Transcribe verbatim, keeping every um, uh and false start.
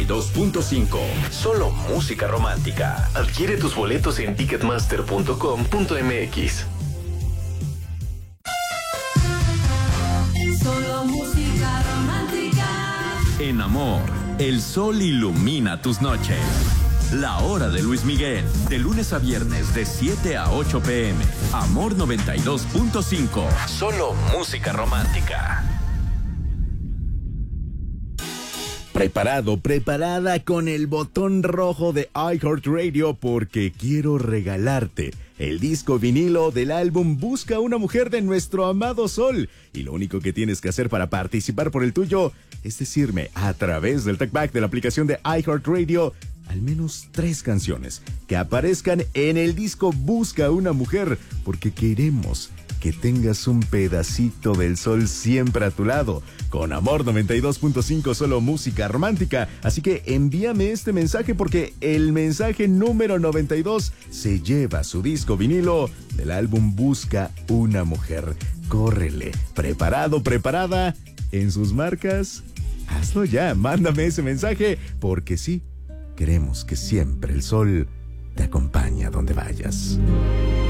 dos punto cinco. Solo música romántica. Adquiere tus boletos en ticketmaster punto com punto m x. Solo música romántica. En Amor, el sol ilumina tus noches. La hora de Luis Miguel, de lunes a viernes de siete a ocho pm. Amor noventa y dos punto cinco. Solo música romántica. Preparado, preparada con el botón rojo de iHeartRadio porque quiero regalarte el disco vinilo del álbum Busca una mujer de nuestro amado Sol. Y lo único que tienes que hacer para participar por el tuyo es decirme a través del talkback de la aplicación de iHeartRadio al menos tres canciones que aparezcan en el disco Busca una mujer, porque queremos que tengas un pedacito del sol siempre a tu lado. Con Amor noventa y dos punto cinco, solo música romántica. Así que envíame este mensaje porque el mensaje número noventa y dos se lleva su disco vinilo del álbum Busca una mujer. Córrele, preparado, preparada, en sus marcas. Hazlo ya, mándame ese mensaje porque sí, queremos que siempre el sol te acompañe a donde vayas.